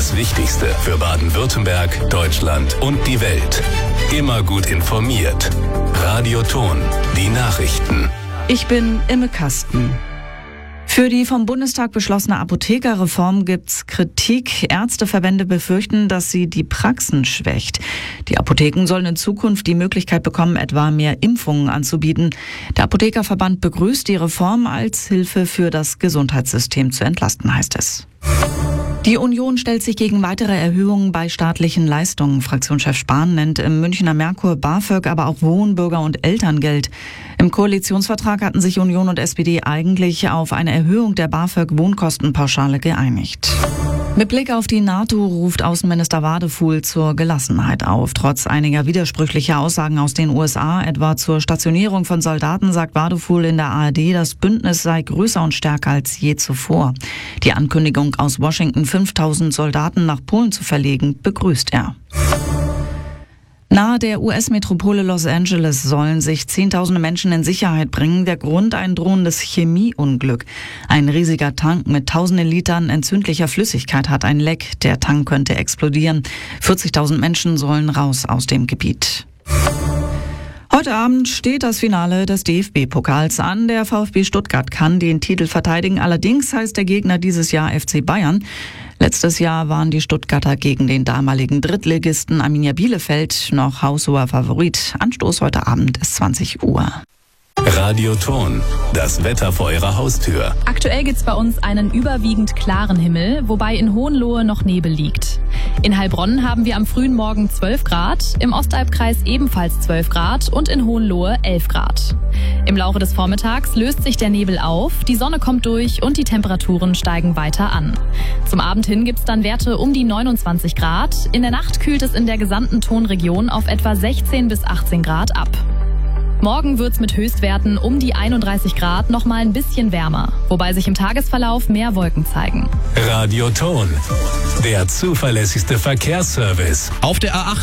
Das Wichtigste für Baden-Württemberg, Deutschland und die Welt. Immer gut informiert. Radio Ton, die Nachrichten. Ich bin Imme Kasten. Für die vom Bundestag beschlossene Apothekerreform gibt's Kritik. Ärzteverbände befürchten, dass sie die Praxen schwächt. Die Apotheken sollen in Zukunft die Möglichkeit bekommen, etwa mehr Impfungen anzubieten. Der Apothekerverband begrüßt die Reform als Hilfe für das Gesundheitssystem zu entlasten, heißt es. Die Union stellt sich gegen weitere Erhöhungen bei staatlichen Leistungen. Fraktionschef Spahn nennt im Münchner Merkur BAföG, aber auch Wohnbürger- und Elterngeld. Im Koalitionsvertrag hatten sich Union und SPD eigentlich auf eine Erhöhung der BAföG-Wohnkostenpauschale geeinigt. Mit Blick auf die NATO ruft Außenminister Wadefuhl zur Gelassenheit auf. Trotz einiger widersprüchlicher Aussagen aus den USA, etwa zur Stationierung von Soldaten, sagt Wadefuhl in der ARD, das Bündnis sei größer und stärker als je zuvor. Die Ankündigung aus Washington, 5000 Soldaten nach Polen zu verlegen, begrüßt er. Nahe der US-Metropole Los Angeles sollen sich Zehntausende Menschen in Sicherheit bringen. Der Grund: ein drohendes Chemieunglück. Ein riesiger Tank mit tausenden Litern entzündlicher Flüssigkeit hat ein Leck. Der Tank könnte explodieren. 40.000 Menschen sollen raus aus dem Gebiet. Heute Abend steht das Finale des DFB-Pokals an. Der VfB Stuttgart kann den Titel verteidigen. Allerdings heißt der Gegner dieses Jahr FC Bayern. Letztes Jahr waren die Stuttgarter gegen den damaligen Drittligisten Arminia Bielefeld noch haushoher Favorit. Anstoß heute Abend ist 20 Uhr. Radio Ton, das Wetter vor Ihrer Haustür. Aktuell gibt's bei uns einen überwiegend klaren Himmel, wobei in Hohenlohe noch Nebel liegt. In Heilbronn haben wir am frühen Morgen 12 Grad, im Ostalbkreis ebenfalls 12 Grad und in Hohenlohe 11 Grad. Im Laufe des Vormittags löst sich der Nebel auf, die Sonne kommt durch und die Temperaturen steigen weiter an. Zum Abend hin gibt's dann Werte um die 29 Grad. In der Nacht kühlt es in der gesamten Tonregion auf etwa 16 bis 18 Grad ab. Morgen wird's mit Höchstwerten um die 31 Grad noch mal ein bisschen wärmer, wobei sich im Tagesverlauf mehr Wolken zeigen. Radio Ton, der zuverlässigste Verkehrsservice. Auf der A8